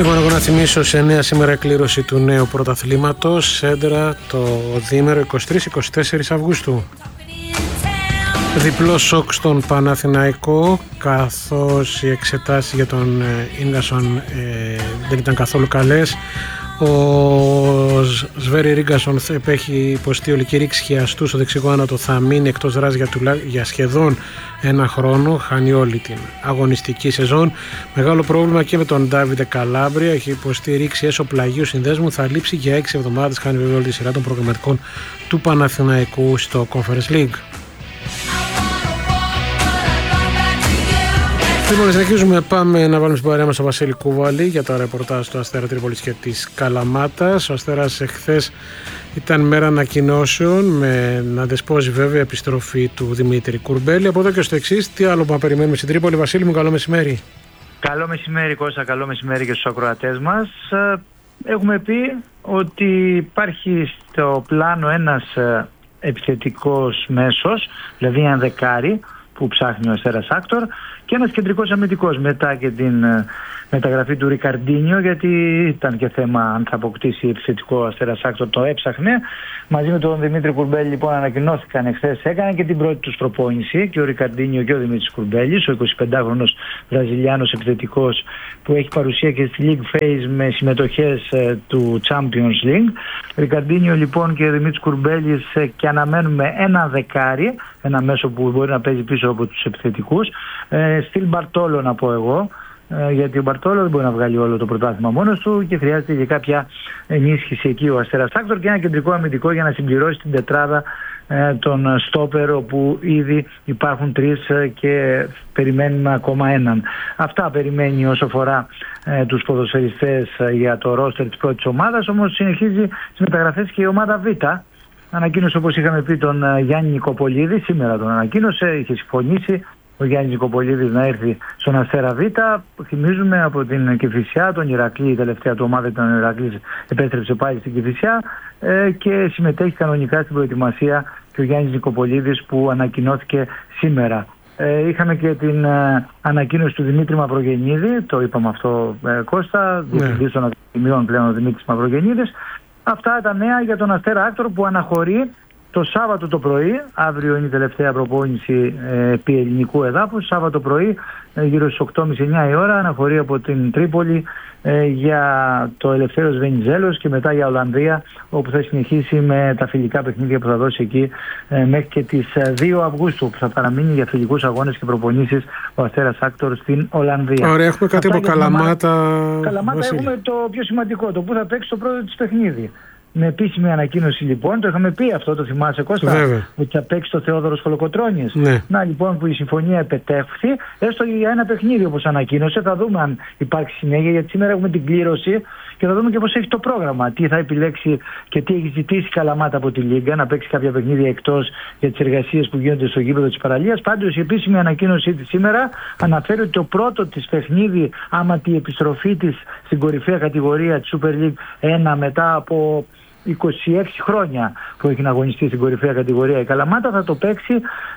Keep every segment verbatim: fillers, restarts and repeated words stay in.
Λοιπόν, εγώ να θυμίσω σε νέα σήμερα εκκλήρωση του νέου πρωταθλήματος Σέντρα το διήμερο είκοσι τρεις είκοσι τέσσερις Αυγούστου. Διπλό σοκ στον Παναθηναϊκό, καθώς οι εξετάσεις για τον Ίνγκασον ε, δεν ήταν καθόλου καλές. Ο Σβέρι Ρίγκασον έχει υποστεί ολική ρήξη χιαστού στο δεξικό άνατο, θα μείνει εκτός δράσης για, τουλά... για σχεδόν ένα χρόνο, χάνει όλη την αγωνιστική σεζόν. Μεγάλο πρόβλημα και με τον Ντάβιντε Καλάμπρια, έχει υποστεί ρήξη έσω πλαγίου συνδέσμου, θα λείψει για έξι εβδομάδες, χάνει βέβαια όλη τη σειρά των προγραμματικών του Παναθηναϊκού στο Conference League. Λοιπόν, συνεχίζουμε, πάμε να βάλουμε στην παρέα μας τον Βασίλη Κούβαλη για τα ρεπορτάζ του Αστέρα Τρίπολης και της Καλαμάτας. Ο Αστέρας εχθές ήταν μέρα ανακοινώσεων, με να δεσπόζει βέβαια επιστροφή του Δημήτρη Κουρμπέλη. Από εδώ και στο εξής, τι άλλο που να περιμένουμε στην Τρίπολη? Βασίλη μου, καλό μεσημέρι. Καλό μεσημέρι Κώστα, καλό μεσημέρι και στους ακροατές μας. Έχουμε πει ότι υπάρχει στο πλάνο ένας επιθετικός μέσος, δηλαδή ένα δεκάρι που ψάχνει ο Αστέρας Άκτορ, και ένας κεντρικός αμυντικός μετά και την μεταγραφή του Ρικαρντίνιο, γιατί ήταν και θέμα αν θα αποκτήσει επιθετικό Αστέρας Άκτορ, το έψαχνε. Μαζί με τον Δημήτρη Κουρμπέλη λοιπόν ανακοινώθηκαν εχθές, έκανε και την πρώτη τους προπόνηση και ο Ρικαρντίνιο και ο Δημήτρης Κουρμπέλης, ο εικοσιπεντάχρονος Βραζιλιάνος επιθετικός που έχει παρουσία και στη League Phase με συμμετοχές ε, του Champions League. Ρικαρντίνιο λοιπόν και ο Δημήτρης Κουρμπέλης, ε, και αναμένουμε ένα δεκάρι, ένα μέσο που μπορεί να παίζει πίσω από τους επιθετικούς. Ε, Στυλ Μπαρτόλο να πω εγώ, ε, γιατί ο Μπαρτόλο δεν μπορεί να βγάλει όλο το πρωτάθλημα μόνος του και χρειάζεται και κάποια ενίσχυση εκεί ο Αστέρας Άκτορ και ένα κεντρικό αμυντικό για να συμπληρώσει την τετράδα ε, των στόπερ, όπου ήδη υπάρχουν τρεις ε, και περιμένουμε ακόμα έναν. Αυτά περιμένει όσο αφορά ε, τους ποδοσφαιριστές ε, για το ρόστερ της πρώτης ομάδας. Όμως συνεχίζει τις μεταγραφές και η ομάδα Β. Ανακοίνωσε, όπως είχαμε πει, τον Γιάννη Νικοπολίδη, σήμερα τον ανακοίνωσε, είχε συμφωνήσει ο Γιάννης Νικοπολίδης να έρθει στον Αστέρα Β. Θυμίζουμε από την Κηφισιά, τον Ηρακλή, η τελευταία του ομάδα ήταν ο Ηρακλής, επέστρεψε πάλι στην Κηφισιά ε, και συμμετέχει κανονικά στην προετοιμασία και ο Γιάννης Νικοπολίδης που ανακοινώθηκε σήμερα. Ε, είχαμε και την ε, ανακοίνωση του Δημήτρη Μαυρογεννίδη, το είπαμε αυτό ε, Κώστα, ναι. Διευθυντής των Ακαδημιών πλέον ο Δημήτρης Μαυρογεννίδης. Αυτά τα νέα για τον Αστέρα Άκτορ που αναχωρεί το Σάββατο το πρωί. Αύριο είναι η τελευταία προπόνηση ε, επί ελληνικού εδάφους. Σάββατο πρωί ε, γύρω στις οκτώ και μισή εννιά η ώρα αναχωρεί από την Τρίπολη ε, για το Ελευθέριος Βενιζέλος και μετά για Ολλανδία, όπου θα συνεχίσει με τα φιλικά παιχνίδια που θα δώσει εκεί ε, μέχρι και τις δύο Αυγούστου, που θα παραμείνει για φιλικούς αγώνες και προπονήσεις ο Αστέρας Άκτορ στην Ολλανδία. Ωραία, έχουμε κάτι από Καλαμάτα. Καλαμάτα Βασίλη. Έχουμε το πιο σημαντικό, το που θα παίξει το πρώτο της παιχνίδι. Με επίσημη ανακοίνωση λοιπόν, το είχαμε πει αυτό, το θυμάσαι Κώστα, βέβαια, ότι θα παίξει το Θεόδωρος Κολοκοτρώνης. Ναι. Να λοιπόν που η συμφωνία επετεύχθη, έστω για ένα παιχνίδι όπως ανακοίνωσε. Θα δούμε αν υπάρχει συνέχεια, γιατί σήμερα έχουμε την κλήρωση και θα δούμε και πώς έχει το πρόγραμμα. Τι θα επιλέξει και τι έχει ζητήσει η Καλαμάτα από τη Λίγκα, να παίξει κάποια παιχνίδια εκτός για τις εργασίες που γίνονται στο γήπεδο της Παραλίας. Πάντως η επίσημη ανακοίνωσή της σήμερα αναφέρει ότι το πρώτο της παιχνίδι, άμα τη επιστροφή της στην κορυφαία κατηγορία της Super League ένα μετά από είκοσι έξι χρόνια που έχει να αγωνιστεί στην κορυφαία κατηγορία η Καλαμάτα, θα το παίξει,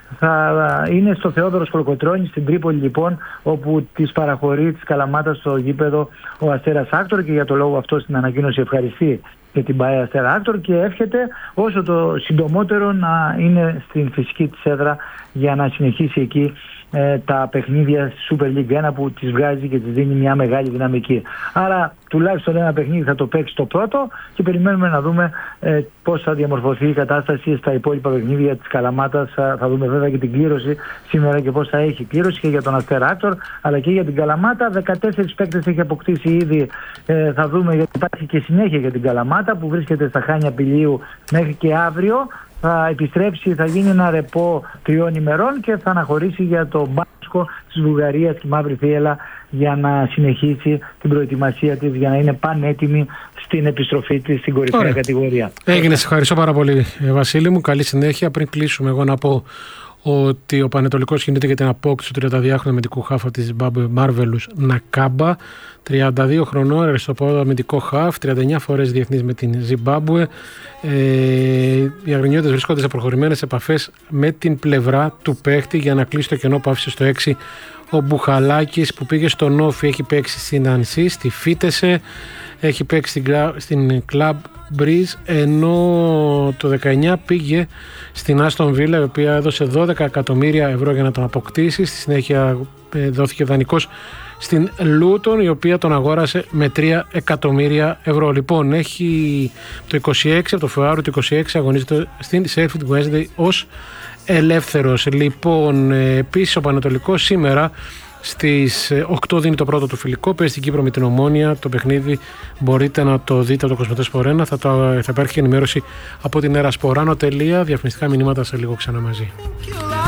θα είναι στο Θεόδωρος Κολοκοτρώνης στην Τρίπολη λοιπόν, όπου της παραχωρεί της Καλαμάτας στο γήπεδο ο Αστέρας Άκτορ, και για το λόγο αυτό στην ανακοίνωση ευχαριστεί και την ΠΑΕ Αστέρα Άκτορ και εύχεται όσο το συντομότερο να είναι στην φυσική της έδρα για να συνεχίσει εκεί ε, τα παιχνίδια στη Super League ένα που τις βγάζει και τις δίνει μια μεγάλη δυναμική. Άρα τουλάχιστον ένα παιχνίδι θα το παίξει το πρώτο και περιμένουμε να δούμε ε, πώς θα διαμορφωθεί η κατάσταση στα υπόλοιπα παιχνίδια της Καλαμάτας. Θα δούμε βέβαια και την κλήρωση σήμερα και πώς θα έχει κλήρωση και για τον Αστέρα Άκτορ αλλά και για την Καλαμάτα. δεκατέσσερις παίκτες έχει αποκτήσει ήδη. Ε, θα δούμε, γιατί υπάρχει και συνέχεια για την Καλαμάτα που βρίσκεται στα Χάνια Πηλίου μέχρι και αύριο. Θα επιστρέψει, θα γίνει ένα ρεπό τριών ημερών και θα αναχωρήσει για το Μπάσκο της Βουλγαρίας και Μαύρη Θίελα για να συνεχίσει την προετοιμασία της, για να είναι πανέτοιμη στην επιστροφή της στην κορυφαία Ωραία. κατηγορία. Έγινε, σε ευχαριστώ πάρα πολύ Βασίλη μου, καλή συνέχεια. Πριν κλείσουμε εγώ να πω ότι ο Πανετολικός κινείται για την απόκτηση του τριανταδυάχρονου αμυντικού χάφα της Ζιμπάμπουε Μάρβελους Νακάμπα, τριάντα δύο χρονών, αριστοπόδο αμυντικό χάφ, τριάντα εννιά φορές διεθνής με την Ζιμπάμπουε. Ε, οι αγρινιώτες βρίσκονται σε προχωρημένες επαφές με την πλευρά του παίχτη για να κλείσει το κενό που άφησε στο έξι Ο Μπουχαλάκης που πήγε στο Νόφι έχει παίξει στην Ανσί, στη Φίτεσε, έχει παίξει στην Club Breeze, ενώ το δεκαεννιά πήγε στην Άστον Βίλα, η οποία έδωσε δώδεκα εκατομμύρια ευρώ για να τον αποκτήσει. Στη συνέχεια δόθηκε δανεικός στην Λούτον, η οποία τον αγόρασε με τρία εκατομμύρια ευρώ. Λοιπόν, έχει το είκοσι έξι, από το Φεβρουάριο του είκοσι έξι αγωνίζεται στην Sheffield Wednesday ως ελεύθερος. Λοιπόν, επίσης ο Πανετολικός σήμερα στις οκτώ δίνει το πρώτο του φιλικό, παίζει στην Κύπρο με την Ομόνια. Το παιχνίδι μπορείτε να το δείτε από το Κοσμοτέ Sport ένα. Θα, το, θα υπάρχει ενημέρωση από την Ερασποράνο. Διαφημιστικά μηνύματα σε λίγο ξανά μαζί.